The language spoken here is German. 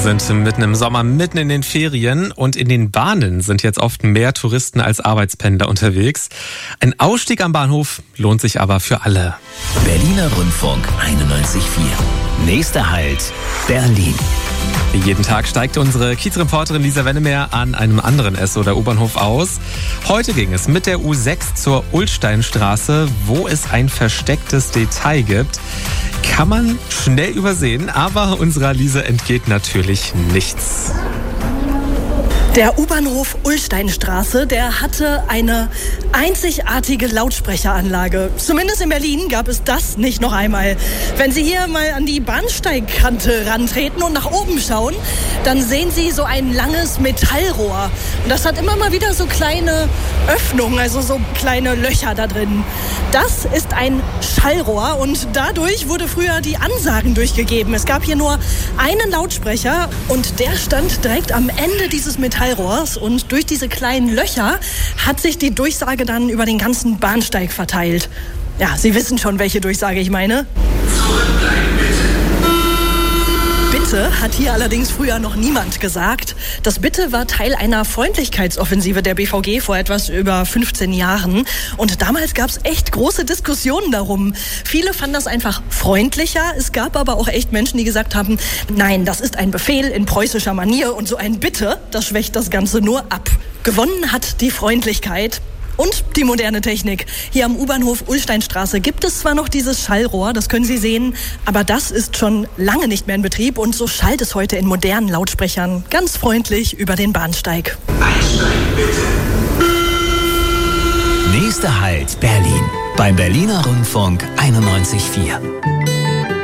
sind mitten im Sommer, mitten in den Ferien und in den Bahnen sind jetzt oft mehr Touristen als Arbeitspendler unterwegs. Ein Ausstieg am Bahnhof lohnt sich aber für alle. Berliner Rundfunk 91.4. Nächster Halt, Berlin. Jeden Tag steigt unsere Kiezreporterin Lisa Wennemer an einem anderen S- oder U-Bahnhof aus. Heute ging es mit der U6 zur Ullsteinstraße, wo es ein verstecktes Detail gibt. Kann man schnell übersehen, aber unserer Lisa entgeht natürlich nichts. Der U-Bahnhof Ullsteinstraße, der hatte eine einzigartige Lautsprecheranlage. Zumindest in Berlin gab es das nicht noch einmal. Wenn Sie hier mal an die Bahnsteigkante rantreten und nach oben schauen, dann sehen Sie so ein langes Metallrohr. Und das hat immer mal wieder so kleine Öffnungen, also so kleine Löcher da drin. Das ist ein Schallrohr und dadurch wurde früher die Ansagen durchgegeben. Es gab hier nur einen Lautsprecher und der stand direkt am Ende dieses Metallrohrs und durch diese kleinen Löcher hat sich die Durchsage dann über den ganzen Bahnsteig verteilt. Ja, Sie wissen schon, welche Durchsage ich meine. Zurückbleiben bitte. Bitte hat hier allerdings früher noch niemand gesagt. Das Bitte war Teil einer Freundlichkeitsoffensive der BVG vor etwas über 15 Jahren. Und damals gab es echt große Diskussionen darum. Viele fanden das einfach freundlicher. Es gab aber auch echt Menschen, die gesagt haben, nein, das ist ein Befehl in preußischer Manier und so ein Bitte, das schwächt das Ganze nur ab. Gewonnen hat die Freundlichkeit. Und die moderne Technik. Hier am U-Bahnhof Ullsteinstraße gibt es zwar noch dieses Schallrohr, das können Sie sehen, aber das ist schon lange nicht mehr in Betrieb und so schallt es heute in modernen Lautsprechern ganz freundlich über den Bahnsteig. Einsteigen bitte. Nächster Halt, Berlin. Beim Berliner Rundfunk 91.4.